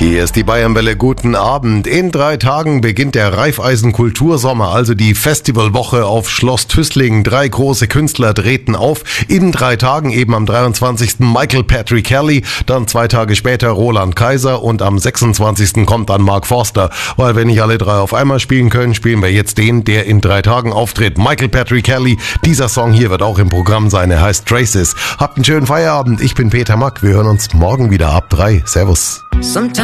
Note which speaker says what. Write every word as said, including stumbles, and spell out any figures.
Speaker 1: Hier ist die Bayernwelle, guten Abend. In drei Tagen beginnt der Raiffeisen Kultursommer, also die Festivalwoche auf Schloss Tüßlingen. Drei große Künstler treten auf. In drei Tagen eben am dreiundzwanzigsten Michael Patrick Kelly, dann zwei Tage später Roland Kaiser und am sechsundzwanzigsten kommt dann Mark Forster. Weil wir nicht alle drei auf einmal spielen können, spielen wir jetzt den, der in drei Tagen auftritt. Michael Patrick Kelly. Dieser Song hier wird auch im Programm sein. Er heißt Traces. Habt einen schönen Feierabend. Ich bin Peter Mack. Wir hören uns morgen wieder ab drei. Servus.